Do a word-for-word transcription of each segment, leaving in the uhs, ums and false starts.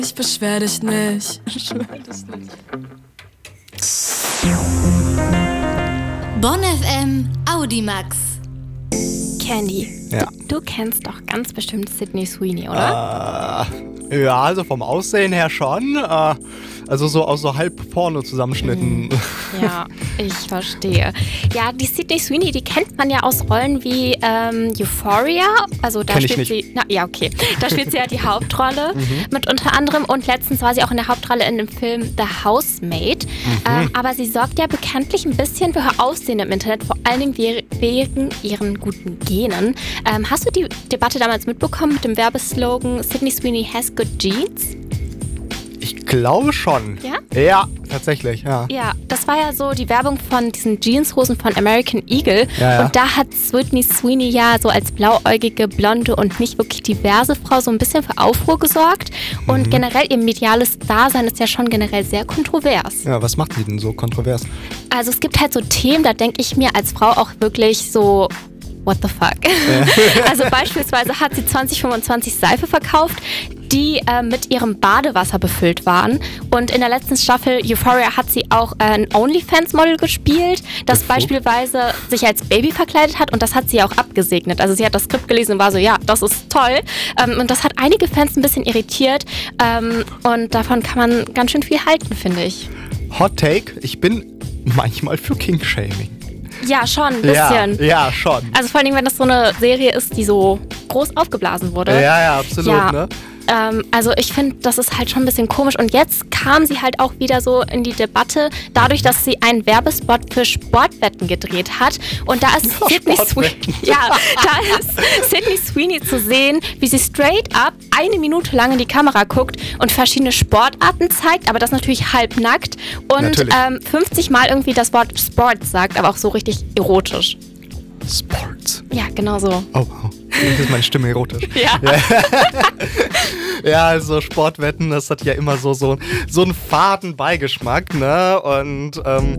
Ich beschwer dich nicht. Ich beschwer dich nicht. Bonn F M Audimax. Candy, Ja. du, du kennst doch ganz bestimmt Sydney Sweeney, oder? Äh, ja, also vom Aussehen her schon. Äh, also so aus so halb Porno-Zusammenschnitten. Ja, ich verstehe. Ja, die Sydney Sweeney, die kennt man ja aus Rollen wie ähm, Euphoria. Also da Kenn ich spielt nicht. sie. Na, ja, okay. Da spielt sie ja die Hauptrolle mit unter anderem. Und letztens war sie auch in der Hauptrolle in dem Film The Housemaid. Ähm, aber sie sorgt ja bekanntlich ein bisschen für ihr Aussehen im Internet, vor allen Dingen we- wegen ihren guten Genen. Ähm, hast du die Debatte damals mitbekommen mit dem Werbeslogan Sydney Sweeney has good genes? Ich glaube schon. Ja? Ja, tatsächlich, ja. Ja, das war ja so die Werbung von diesen Jeanshosen von American Eagle. Ja, ja. Und da hat Sydney Sweeney ja so als blauäugige, blonde und nicht wirklich diverse Frau so ein bisschen für Aufruhr gesorgt. Und Mhm. generell ihr mediales Dasein ist ja schon generell sehr kontrovers. Ja, was macht sie denn so kontrovers? Also es gibt halt so Themen, da denke ich mir als Frau auch wirklich so... What the fuck? Also beispielsweise hat sie zwanzig fünfundzwanzig Seife verkauft, die äh, mit ihrem Badewasser befüllt waren. Und in der letzten Staffel Euphoria hat sie auch äh, ein OnlyFans-Model gespielt, das Befugt. beispielsweise sich als Baby verkleidet hat, und das hat sie auch abgesegnet. Also sie hat das Skript gelesen und war so, ja, das ist toll. Ähm, und das hat einige Fans ein bisschen irritiert. Ähm, und davon kann man ganz schön viel halten, finde ich. Hot Take, ich bin manchmal für King-Shaming. Ja, schon, ein bisschen. Ja, ja, schon. Also vor allen Dingen, wenn das so eine Serie ist, die so groß aufgeblasen wurde. Ja, ja, absolut, Ja. ne? Ähm, also ich finde, das ist halt schon ein bisschen komisch. Und jetzt kam sie halt auch wieder so in die Debatte, dadurch, dass sie einen Werbespot für Sportwetten gedreht hat. Und da ist Ja, Sydney Sweeney, Sportwetten. ja, da ist Sydney Sweeney zu sehen, wie sie straight up eine Minute lang in die Kamera guckt und verschiedene Sportarten zeigt, aber das natürlich halbnackt. Und Natürlich. ähm, fünfzig Mal irgendwie das Wort Sport sagt, aber auch so richtig erotisch. Sports. Ja, genau so. Oh, oh. Jetzt ist meine Stimme erotisch. Ja. Ja, also Sportwetten, das hat ja immer so, so, so einen faden Beigeschmack, ne? Und, ähm,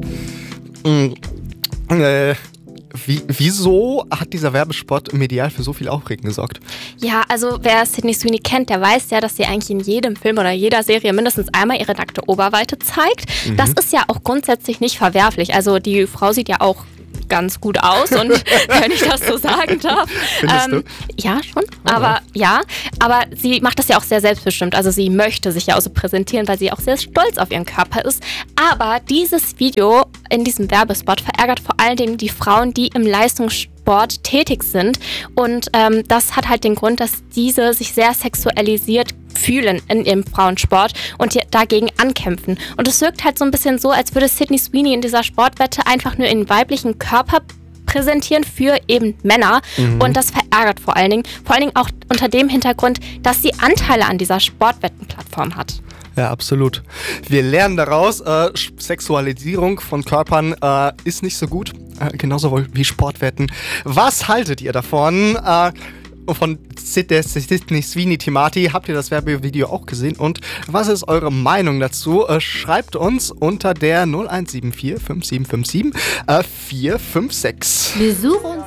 mh, äh, wie, wieso hat dieser Werbespot medial für so viel Aufregen gesorgt? Ja, also wer Sydney Sweeney kennt, der weiß ja, dass sie eigentlich in jedem Film oder jeder Serie mindestens einmal ihre nackte Oberweite zeigt. Mhm. Das ist ja auch grundsätzlich nicht verwerflich. Also die Frau sieht ja auch ganz gut aus, und wenn ich das so sagen darf. Findest du? Ja, schon. Aber ja, aber sie macht das ja auch sehr selbstbestimmt. Also sie möchte sich ja auch so präsentieren, weil sie auch sehr stolz auf ihren Körper ist. Aber dieses Video in diesem Werbespot verärgert vor allen Dingen die Frauen, die im Leistungssport tätig sind. Und ähm, das hat halt den Grund, dass diese sich sehr sexualisiert fühlen in ihrem Frauensport und die dagegen ankämpfen. Und es wirkt halt so ein bisschen so, als würde Sydney Sweeney in dieser Sportwette einfach nur ihren weiblichen Körper präsentieren für eben Männer. Und das verärgert vor allen Dingen. Vor allen Dingen auch unter dem Hintergrund, dass sie Anteile an dieser Sportwettenplattform hat. Ja, absolut. Wir lernen daraus, äh, Sexualisierung von Körpern äh, ist nicht so gut, äh, genauso wie Sportwetten. Was haltet ihr davon? Äh, von Sid- der Sydney Sweeney Themati, habt ihr das Werbevideo auch gesehen? Und was ist eure Meinung dazu? Äh, schreibt uns unter der null eins sieben vier fünf sieben fünf sieben äh, vier fünf sechs. Besuch uns